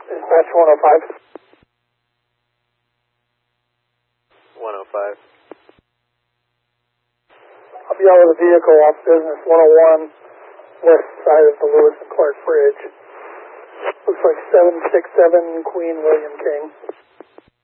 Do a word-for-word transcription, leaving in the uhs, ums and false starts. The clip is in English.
Dispatch one oh five. one oh five. I'll be out with a vehicle off Business one oh one, west side of the Lewis and Clark Bridge. Looks like seven six seven Queen William King.